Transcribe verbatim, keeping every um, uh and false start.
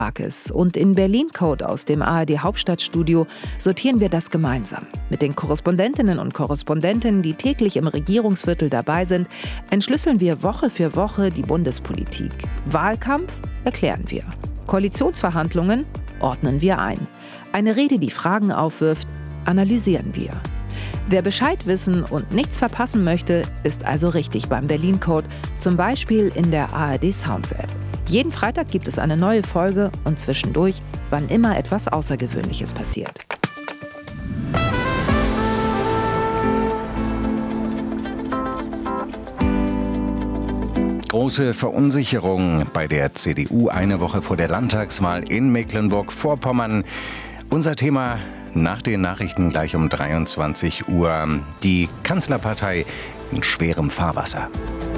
Arkes und in Berlin Code aus dem A R D Hauptstadtstudio sortieren wir das gemeinsam. Mit den Korrespondentinnen und Korrespondenten, die täglich im Regierungsviertel dabei sind, entschlüsseln wir Woche für Woche die Bundespolitik. Wahlkampf erklären wir. Koalitionsverhandlungen ordnen wir ein. Eine Rede, die Fragen aufwirft, analysieren wir. Wer Bescheid wissen und nichts verpassen möchte, ist also richtig beim Berlin Code, zum Beispiel in der A R D Sounds App. Jeden Freitag gibt es eine neue Folge und zwischendurch, wann immer etwas Außergewöhnliches passiert. Große Verunsicherung bei der C D U eine Woche vor der Landtagswahl in Mecklenburg-Vorpommern. Unser Thema nach den Nachrichten gleich um dreiundzwanzig Uhr. Die Kanzlerpartei in schwerem Fahrwasser.